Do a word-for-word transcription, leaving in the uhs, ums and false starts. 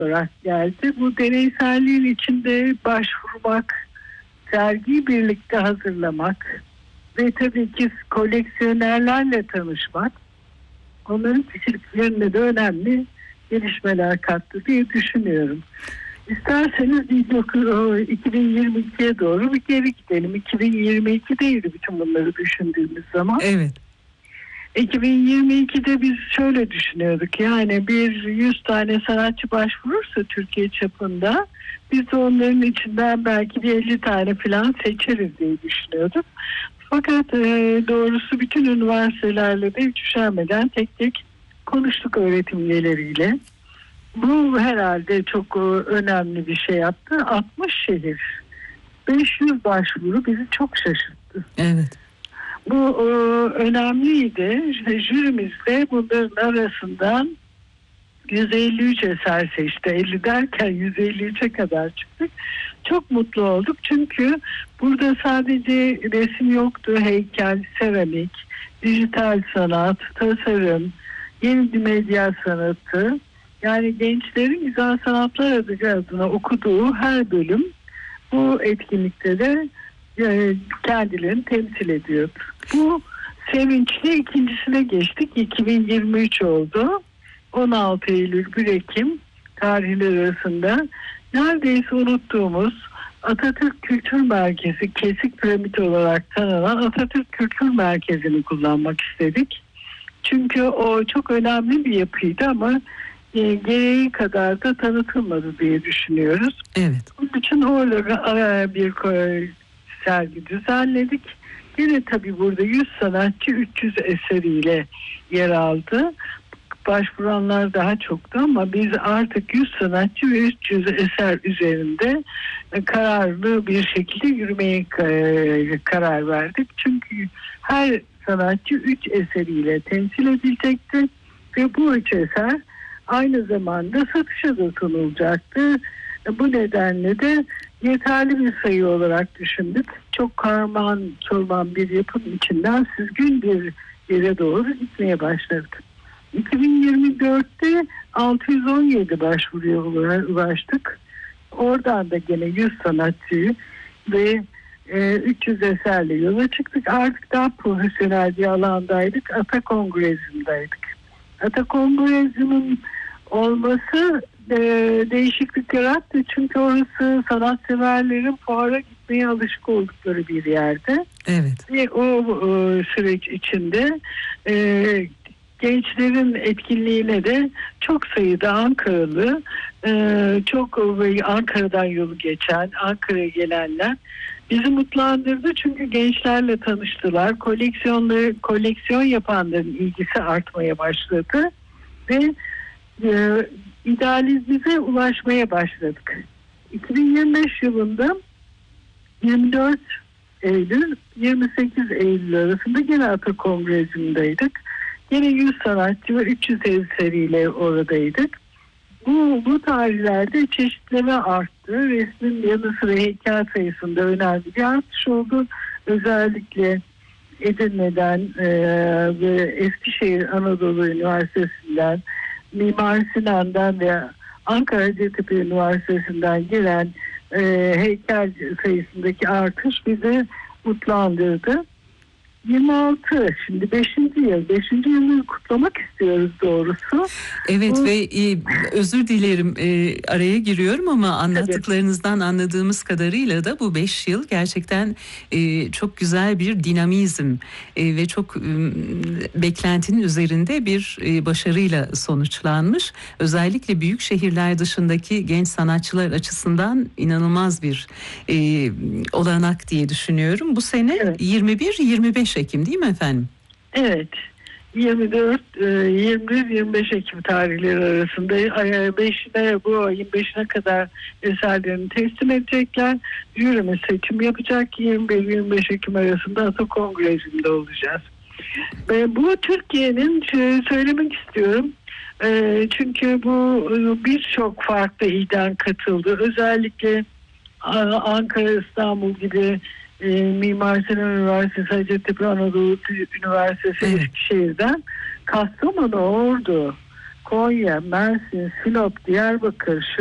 olarak geldi. Bu deneyselliğin içinde başvurmak, sergiyi birlikte hazırlamak ve tabii ki koleksiyonerlerle tanışmak, onların kişiliklerine de önemli gelişmeler kattı diye düşünüyorum. İsterseniz iki bin yirmi ikiye doğru bir geri gidelim. iki bin yirmi ikideydi bütün bunları düşündüğümüz zaman. Evet. iki bin yirmi ikide biz şöyle düşünüyorduk. Yani bir yüz tane sanatçı başvurursa Türkiye çapında biz de onların içinden belki bir elli tane falan seçeriz diye düşünüyorduk. Fakat e, doğrusu bütün üniversitelerle de hiç üşenmeden tek tek konuştuk öğretim üyeleriyle. Bu herhalde çok önemli bir şey yaptı. altmış şehir, beş yüz başvuru bizi çok şaşırttı. Evet. Bu e, önemliydi. İşte jürimiz de bunların arasından yüz elli üç eser seçti. elli derken yüz elli üçe kadar çıktık. Çok mutlu olduk çünkü burada sadece resim yoktu. Heykel, seramik, dijital sanat, tasarım, yeni medya sanatı. Yani gençlerin güzel sanatlar adı adına okuduğu her bölüm bu etkinlikte de e, kendilerini temsil ediyordu. Bu sevinçli ikincisine geçtik. iki bin yirmi üç oldu. on altı Eylül bir Ekim tarihleri arasında neredeyse unuttuğumuz Atatürk Kültür Merkezi, Kesik Piramit olarak tanınan Atatürk Kültür Merkezi'ni kullanmak istedik. Çünkü o çok önemli bir yapıydı ama e, gereği kadar da tanıtılmadı diye düşünüyoruz. Evet. Bunun için orada bir sergi düzenledik. Yine tabii burada yüz sanatçı üç yüz eseriyle yer aldı. Başvuranlar daha çoktu ama biz artık yüz sanatçı ve üç yüz eser üzerinde kararlı bir şekilde yürümeye karar verdik. Çünkü her sanatçı üç eseriyle temsil edilecekti ve bu üç eser aynı zamanda satışa da sunulacaktı. Bu nedenle de yeterli bir sayı olarak düşündük. Çok karman çorman bir yapım içinden süzgün bir yere doğru gitmeye başladık. iki bin yirmi dörtte altı yüz on yedi başvuruya ulaştık. Oradan da gene yüz sanatçıyı ve e, üç yüz eserle yola çıktık. Artık daha profesyonel bir alandaydık. Ata Kongrezyum'daydık. Ata Kongrezyum'un olması e, değişiklik yarattı. Çünkü orası sanatseverlerin fuara gitmeye alışık oldukları bir yerde. Evet. Ve o e, süreç içinde e, gençlerin etkinliğine de çok sayıda Ankaralı, e, çok Ankara'dan yolu geçen, Ankara'ya gelenler bizi mutlandırdı. Çünkü gençlerle tanıştılar. Koleksiyonları, koleksiyon yapanların ilgisi artmaya başladı. Ve e, idealizmize ulaşmaya başladık. iki bin yirmi beş yılında yirmi dört Eylül yirmi sekiz Eylül arasında gene Ata Kongrezyum'daydık. Yine yüz sanatçı ve üç yüz eseriyle oradaydık. Bu, bu tarihlerde çeşitleme arttı. Resmin yanı sıra heykel sayısında önemli bir artış oldu. Özellikle Edirne'den e, ve Eskişehir Anadolu Üniversitesi'nden, Mimar Sinan'dan ve Ankara Hacettepe Üniversitesi'nden gelen e, heykel sayısındaki artış bizi mutlandırdı. yirmi altı şimdi beşinci yıl beşinci yılı kutlamak istiyoruz doğrusu. Evet Bu... ve e, özür dilerim e, araya giriyorum ama anlattıklarınızdan Tabii. anladığımız kadarıyla da bu beş yıl gerçekten e, çok güzel bir dinamizm e, ve çok e, beklentinin üzerinde bir e, başarıyla sonuçlanmış. Özellikle büyük şehirler dışındaki genç sanatçılar açısından inanılmaz bir e, olanak diye düşünüyorum. Bu sene evet. yirmi bir yirmi beş Ekim değil mi efendim? Evet. yirmi dört, yirmi bir yirmi beş Ekim tarihleri arasında beşine bu ayın beşine kadar eserlerini teslim edecekler. Jürimiz seçim yapacak. yirmi bir yirmi beş Ekim arasında Ata Kongrezyum'da olacağız. Ve bu Türkiye'nin söylemek istiyorum. Çünkü bu birçok farklı ilden katıldı. Özellikle Ankara, İstanbul gibi E, Mimar Sinan Üniversitesi, Hacettepe Anadolu Üniversitesi, evet. Eskişehir'den, Kastamonu, Ordu, Konya, Mersin, Sinop, Diyarbakır,